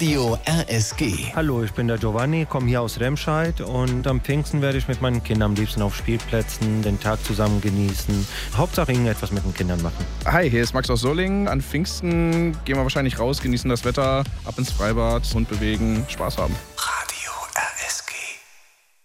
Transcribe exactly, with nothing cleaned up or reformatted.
Radio R S G. Hallo, ich bin der Giovanni, komme hier aus Remscheid und am Pfingsten werde ich mit meinen Kindern am liebsten auf Spielplätzen den Tag zusammen genießen. Hauptsache irgendetwas mit den Kindern machen. Hi, hier ist Max aus Solingen. An Pfingsten gehen wir wahrscheinlich raus, genießen das Wetter, ab ins Freibad, Hund bewegen, Spaß haben.